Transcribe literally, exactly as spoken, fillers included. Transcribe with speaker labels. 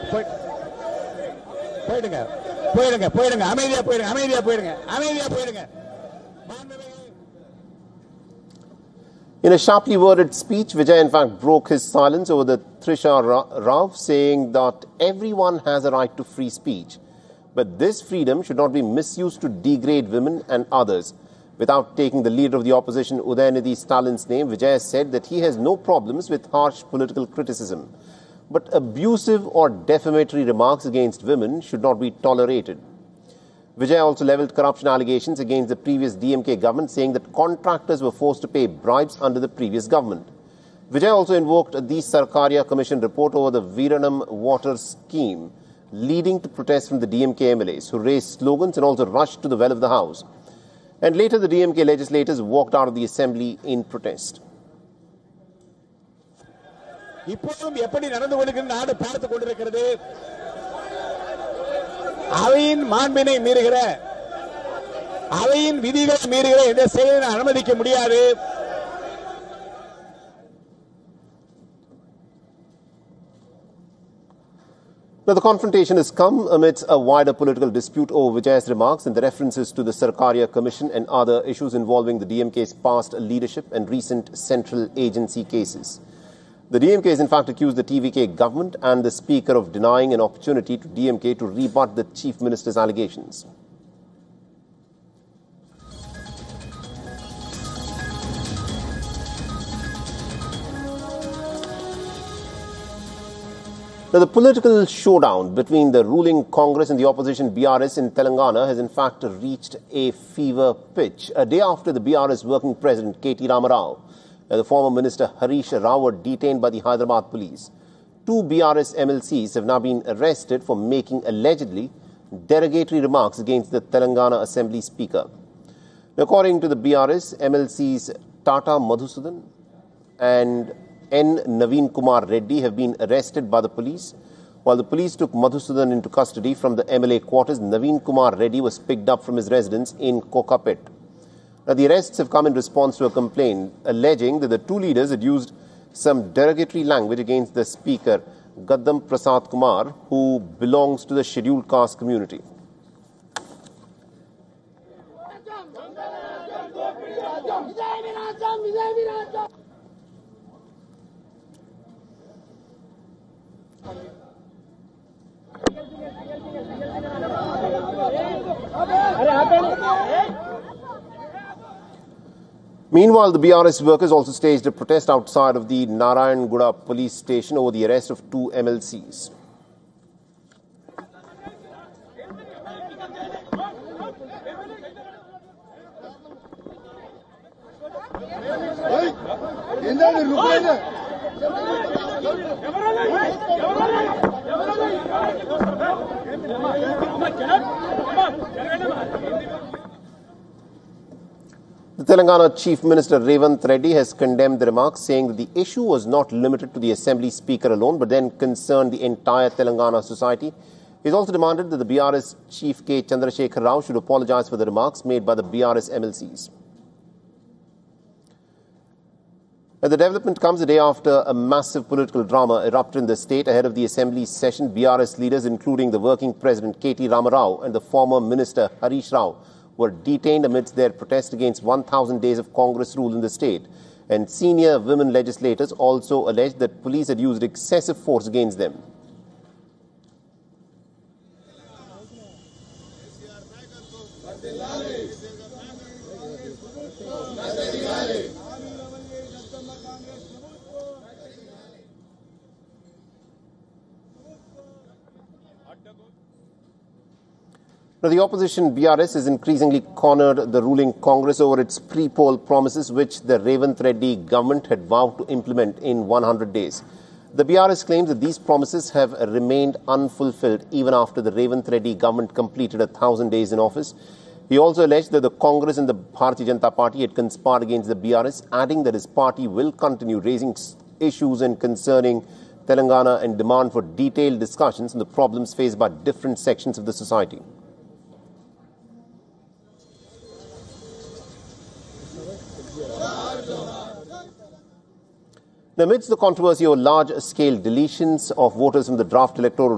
Speaker 1: போயிடுங்க போயிடுங்க போயிடுங்க அமைதியா போயிடுங்க அமைதியா போயிடுங்க அமைதியா போயிடுங்க.
Speaker 2: In a sharply worded speech, Vijay in fact broke his silence over the Trisha Rao, saying that everyone has a right to free speech, but this freedom should not be misused to degrade women and others. Without taking the leader of the opposition, Udayanithi Stalin's name, Vijay said that he has no problems with harsh political criticism, but abusive or defamatory remarks against women should not be tolerated. Vijay also levelled corruption allegations against the previous D M K government, saying that contractors were forced to pay bribes under the previous government. Vijay also invoked the Sarkaria Commission report over the Viranam water scheme, leading to protests from the D M K M L As, who raised slogans and also rushed to the well of the House. And later, the D M K legislators walked out of the assembly in protest.
Speaker 1: இப்போதும் எப்படி நடந்து கொண்டிருக்கிறது நாடு பார்த்துக் கொண்டிருக்கிறது. அவையின் மாண்பினை மீறுகிற, அவையின் விதிகளை மீறுகிற எந்த செயலை அனுமதிக்க முடியாது.
Speaker 2: Now, the confrontation has come amidst a wider political dispute over Vijay's remarks and the references to the Sarkaria Commission and other issues involving the D M K's past leadership and recent central agency cases. The D M K has in fact accused the T V K government and the Speaker of denying an opportunity to D M K to rebut the Chief Minister's allegations. Now, the political showdown between the ruling Congress and the opposition B R S in Telangana has in fact reached a fever pitch. A day after the B R S working president K T Ramarao and the former minister Harish Rao were detained by the Hyderabad police, two B R S M L Cs have now been arrested for making allegedly derogatory remarks against the Telangana Assembly Speaker. Now, according to the B R S, M L Cs Tata Madhusudan and N. Naveen Kumar Reddy have been arrested by the police. While the police took Madhusudan into custody from the M L A quarters, Naveen Kumar Reddy was picked up from his residence in Kokapet. Now, the arrests have come in response to a complaint alleging that the two leaders had used some derogatory language against the Speaker, Gaddam Prasad Kumar, who belongs to the scheduled caste community. Meanwhile, the B R S workers also staged a protest outside of the Narayanguda police station over the arrest of two M L Cs. The Telangana Chief Minister Revant Reddy has condemned the remarks, saying that the issue was not limited to the Assembly Speaker alone, but then concerned the entire Telangana society. He has also demanded that the B R S Chief K. Chandrasekhar Rao should apologize for the remarks made by the B R S M L Cs. The development comes a day after a massive political drama erupted in the state ahead of the Assembly session. B R S leaders, including the working president K T Ramarao and the former minister Harish Rao, were detained amidst their protest against one thousand days of Congress rule in the state. And senior women legislators also alleged that police had used excessive force against them. Now, the opposition B R S has increasingly cornered the ruling Congress over its pre-poll promises, which the Revant Reddy government had vowed to implement in one hundred days. The B R S claims that these promises have remained unfulfilled even after the Revant Reddy government completed a thousand days in office. He also alleged that the Congress and the Bharatiya Janata Party had conspired against the B R S, adding that his party will continue raising issues and concerning Telangana and demand for detailed discussions on the problems faced by different sections of the society. Amidst the controversy over large-scale deletions of voters from the draft electoral